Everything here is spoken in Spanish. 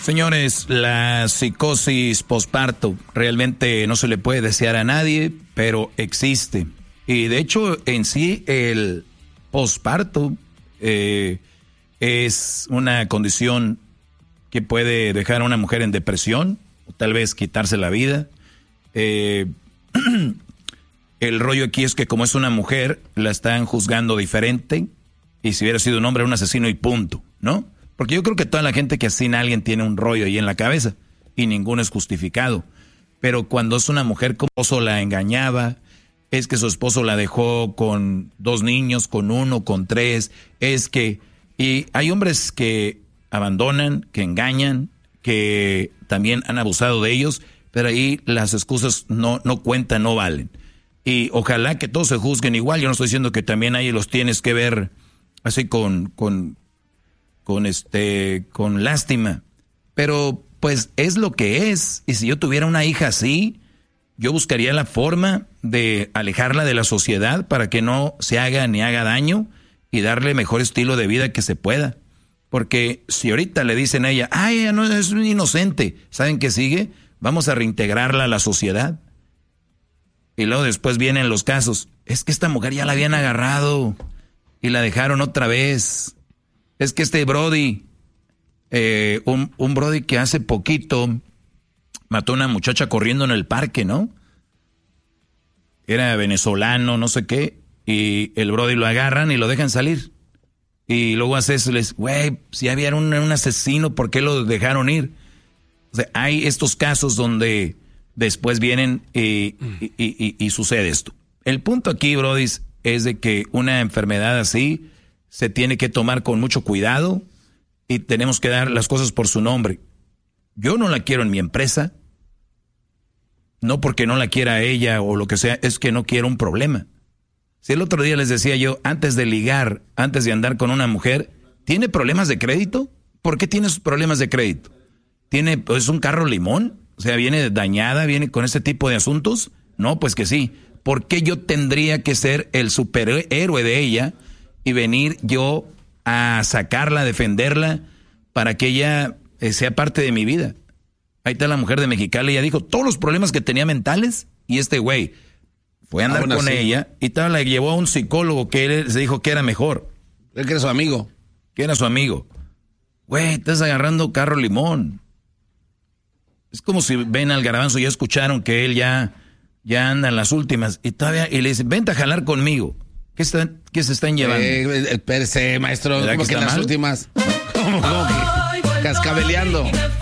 Señores, la psicosis posparto realmente no se le puede desear a nadie, pero existe. Y de hecho, en sí, el posparto es una condición que puede dejar a una mujer en depresión, o tal vez quitarse la vida. El rollo aquí es que como es una mujer, la están juzgando diferente, y si hubiera sido un hombre, un asesino y punto, ¿no? Porque yo creo que toda la gente que asesina a alguien tiene un rollo ahí en la cabeza, y ninguno es justificado. Pero cuando es una mujer, como su esposo la engañaba, es que su esposo la dejó con 2 niños, con 1, con 3, es que... Y hay hombres que abandonan, que engañan, que también han abusado de ellos, pero ahí las excusas no cuentan, no valen. Y ojalá que todos se juzguen igual. Yo no estoy diciendo que también ahí los tienes que ver así con lástima. Pero pues es lo que es. Y si yo tuviera una hija así, yo buscaría la forma de alejarla de la sociedad para que no se haga ni haga daño y darle mejor estilo de vida que se pueda. Porque si ahorita le dicen a ella, ay, ella no es un inocente, ¿saben qué sigue? Vamos a reintegrarla a la sociedad. Y luego después vienen los casos. Es que esta mujer ya la habían agarrado y la dejaron otra vez. Es que este Brody, un Brody que hace poquito mató a una muchacha corriendo en el parque, ¿no? Era venezolano, no sé qué, y el Brody lo agarran y lo dejan salir. Y luego hace eso, les, güey, si había un asesino, ¿por qué lo dejaron ir? O sea, hay estos casos donde después vienen y sucede esto. El punto aquí, Brody, es de que una enfermedad así se tiene que tomar con mucho cuidado y tenemos que dar las cosas por su nombre. Yo no la quiero en mi empresa, no porque no la quiera ella o lo que sea, es que no quiero un problema. Si el otro día les decía yo, antes de ligar, antes de andar con una mujer, ¿tiene problemas de crédito? ¿Por qué tiene sus problemas de crédito? ¿Tiene pues un carro limón? O sea, ¿viene dañada? ¿Viene con ese tipo de asuntos? No, pues que sí. ¿Por qué yo tendría que ser el superhéroe de ella y venir yo a sacarla, a defenderla, para que ella sea parte de mi vida? Ahí está la mujer de Mexicali, ella dijo todos los problemas que tenía mentales, y este güey fue a andar con ella y tal, la llevó a un psicólogo que él se dijo que era mejor. Él que era su amigo. Que era su amigo. Güey, estás agarrando carro limón. Es como si ven al Garbanzo, ya escucharon que él ya anda en las últimas y todavía y le dicen, vente a jalar conmigo. ¿Qué se están llevando? Espérese, maestro, ¿cómo que en las últimas? ¿Cómo que? Cascabeleando.